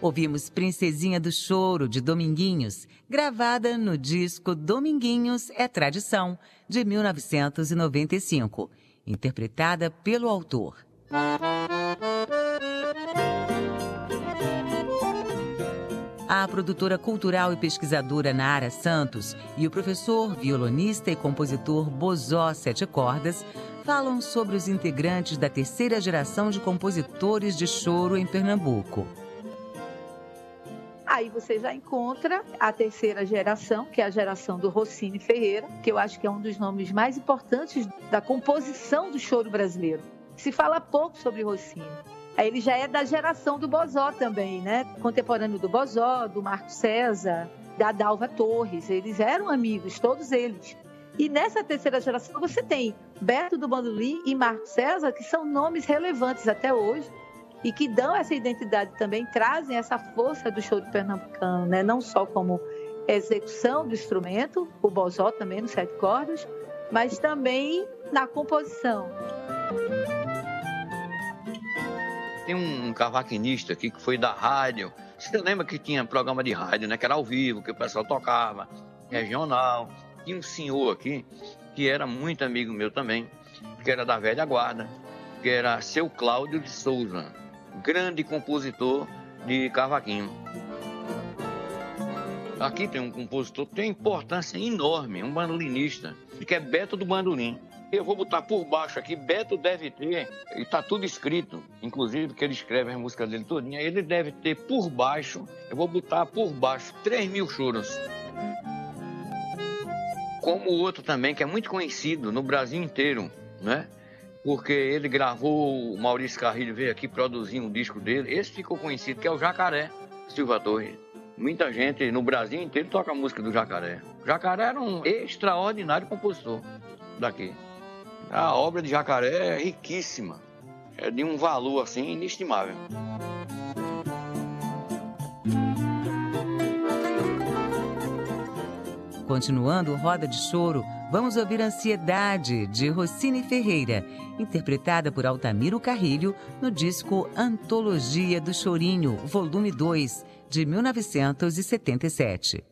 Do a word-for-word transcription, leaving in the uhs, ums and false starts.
Ouvimos Princesinha do Choro, de Dominguinhos, gravada no disco Dominguinhos é Tradição, de mil novecentos e noventa e cinco, interpretada pelo autor. A produtora cultural e pesquisadora Nara Santos e o professor, violonista e compositor Bozó Sete Cordas falam sobre os integrantes da terceira geração de compositores de choro em Pernambuco. Aí você já encontra a terceira geração, que é a geração do Rossini Ferreira, que eu acho que é um dos nomes mais importantes da composição do choro brasileiro. Se fala pouco sobre Rossini. Aí ele já é da geração do Bozó também, né? Contemporâneo do Bozó, do Marco César, da Dalva Torres. Eles eram amigos, todos eles. E nessa terceira geração você tem Beto do Bandolim e Marco César, que são nomes relevantes até hoje, e que dão essa identidade também, trazem essa força do choro pernambucano, né? Não só como execução do instrumento, o Bozó também nos sete cordas, mas também na composição. Tem um cavaquinista aqui que foi da rádio. Você lembra que tinha programa de rádio, né? Que era ao vivo, que o pessoal tocava, regional. Tinha um senhor aqui que era muito amigo meu também, que era da velha guarda, que era seu Cláudio de Souza, grande compositor de cavaquinho. Aqui tem um compositor que tem uma importância enorme, um bandolinista, que é Beto do Bandolim. Eu vou botar por baixo aqui, Beto deve ter, e está tudo escrito, inclusive que ele escreve as músicas dele todinha, ele deve ter por baixo, eu vou botar por baixo, três mil choros. Como o outro também, que é muito conhecido no Brasil inteiro, né? Porque ele gravou, o Maurício Carrilho veio aqui produzir um disco dele, esse ficou conhecido, que é o Jacaré, Silva Torres. Muita gente no Brasil inteiro toca a música do Jacaré. O Jacaré era um extraordinário compositor daqui. A obra de Jacaré é riquíssima, é de um valor assim inestimável. Continuando o Roda de Choro, vamos ouvir Ansiedade, de Rossini Ferreira, interpretada por Altamiro Carrilho no disco Antologia do Chorinho, volume dois, de mil novecentos e setenta e sete.